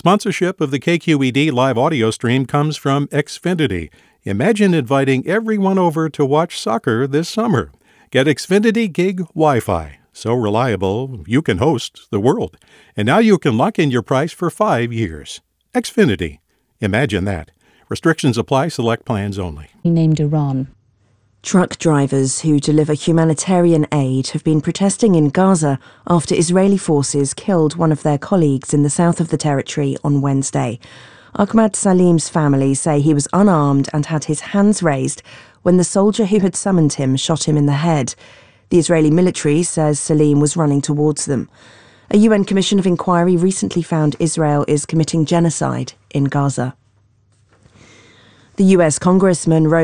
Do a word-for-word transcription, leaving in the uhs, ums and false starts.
Sponsorship of the K Q E D live audio stream comes from Xfinity. Imagine inviting everyone over to watch soccer this summer. Get Xfinity Gig Wi-Fi. So reliable, you can host the world. And now you can lock in your price for five years. Xfinity. Imagine that. Restrictions apply. Select plans only. Named Iran. Truck drivers who deliver humanitarian aid have been protesting in Gaza after Israeli forces killed one of their colleagues in the south of the territory on Wednesday. Ahmad Salim's family say he was unarmed and had his hands raised when the soldier who had summoned him shot him in the head. The Israeli military says Salim was running towards them. A U N Commission of Inquiry recently found Israel is committing genocide in Gaza. The U S Congressman